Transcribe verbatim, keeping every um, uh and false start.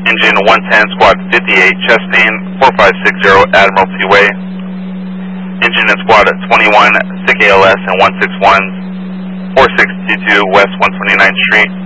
Engine one ten, Squad fifty-eight, Chastain, four five six zero Admiralty Way. Engine and Squad twenty-one, S I C A L S and one six one, four six two two West one twenty-ninth Street.